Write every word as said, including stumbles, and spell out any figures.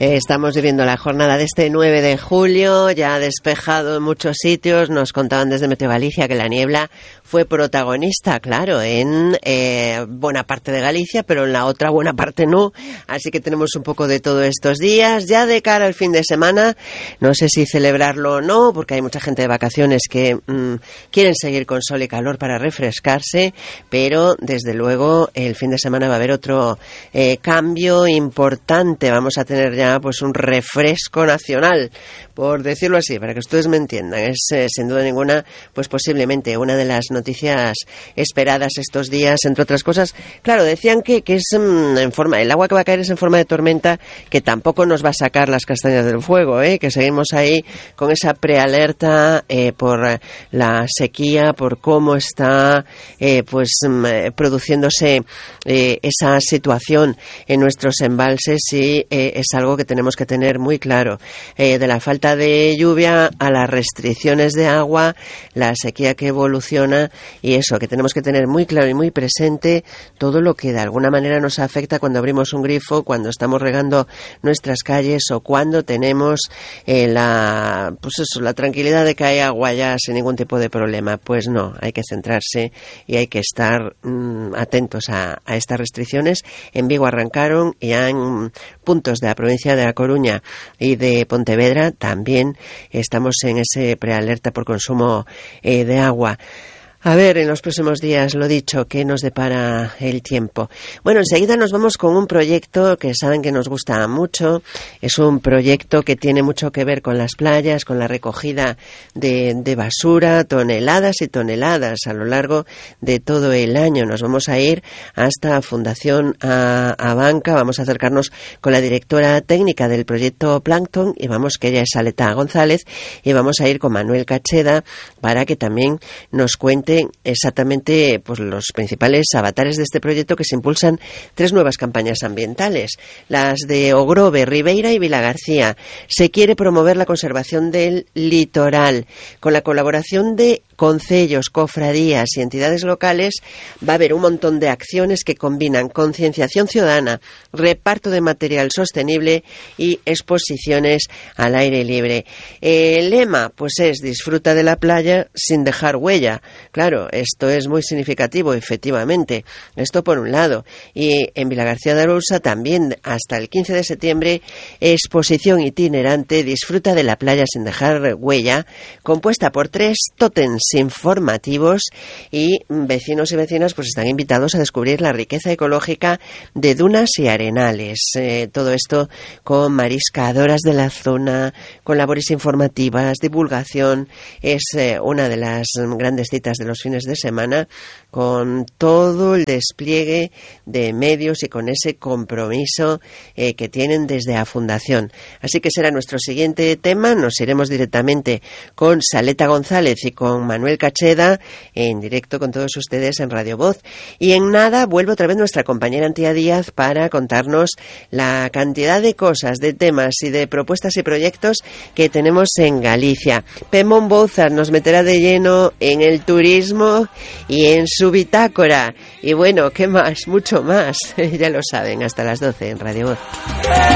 Eh, estamos viviendo la jornada de este nueve de julio, ya despejado en muchos sitios. Nos contaban desde Meteo Galicia que la niebla fue protagonista, claro, en eh, buena parte de Galicia, pero en la otra buena parte no. Así que tenemos un poco de todo estos días. Ya de cara al fin de semana, no sé si celebrarlo o no, porque hay mucha gente de vacaciones que mmm, quieren seguir con sol y calor para refrescarse, pero desde luego el fin de semana va a haber otro eh, cambio importante. Vamos a tener ya pues un refresco nacional, por decirlo así, para que ustedes me entiendan. Es eh, sin duda ninguna, pues posiblemente una de las noticias esperadas estos días, entre otras cosas. Claro, decían que, que es mm, en forma, el agua que va a caer es en forma de tormenta, que tampoco nos va a sacar las castañas del fuego, ¿eh? Que seguimos ahí con esa prealerta eh, por la sequía, por cómo está eh, pues mm, produciéndose eh, esa situación en nuestros embalses, y eh, es algo que tenemos que tener muy claro. Eh, de la falta de lluvia a las restricciones de agua, la sequía que evoluciona, y eso, que tenemos que tener muy claro y muy presente todo lo que de alguna manera nos afecta cuando abrimos un grifo, cuando estamos regando nuestras calles o cuando tenemos eh, la, pues eso, la tranquilidad de que hay agua ya sin ningún tipo de problema. Pues no, hay que centrarse y hay que estar mmm, atentos a, a estas restricciones. En Vigo arrancaron y ya en puntos de la provincia de A Coruña y de Pontevedra también estamos en ese prealerta por consumo eh, de agua. A ver, en los próximos días, lo dicho, ¿qué nos depara el tiempo? Bueno, enseguida nos vamos con un proyecto que saben que nos gusta mucho. Es un proyecto que tiene mucho que ver con las playas, con la recogida de, de basura, toneladas y toneladas a lo largo de todo el año. Nos vamos a ir hasta Fundación Abanca, vamos a acercarnos con la directora técnica del proyecto Plankton, y vamos, que ella es Saleta González, y vamos a ir con Manuel Cacheda para que también nos cuente exactamente pues los principales avatares de este proyecto, que se impulsan tres nuevas campañas ambientales, las de Ogrove, Ribeira y Vilagarcía. Se quiere promover la conservación del litoral. Con la colaboración de concellos, cofradías y entidades locales va a haber un montón de acciones que combinan concienciación ciudadana, reparto de material sostenible y exposiciones al aire libre. El lema pues es disfruta de la playa sin dejar huella. Claro, esto es muy significativo, efectivamente. Esto por un lado. Y en Vilagarcía de Arousa también, hasta el quince de septiembre, exposición itinerante Disfruta de la playa sin dejar huella, compuesta por tres tótems informativos, y vecinos y vecinas pues están invitados a descubrir la riqueza ecológica de dunas y arenales. Eh, todo esto con mariscadoras de la zona, con labores informativas, divulgación. Es eh, una de las grandes citas de los fines de semana, con todo el despliegue de medios y con ese compromiso eh, que tienen desde la Fundación. Así que será nuestro siguiente tema. Nos iremos directamente con Saleta González y con Manuel Cacheda en directo con todos ustedes en Radio Voz. Y en nada vuelve otra vez nuestra compañera Antía Díaz para contarnos la cantidad de cosas, de temas y de propuestas y proyectos que tenemos en Galicia. Pemón Bouzas nos meterá de lleno en el turismo y en su bitácora. Y bueno, ¿qué más? Mucho más. Ya lo saben, hasta las doce en Radio Voz.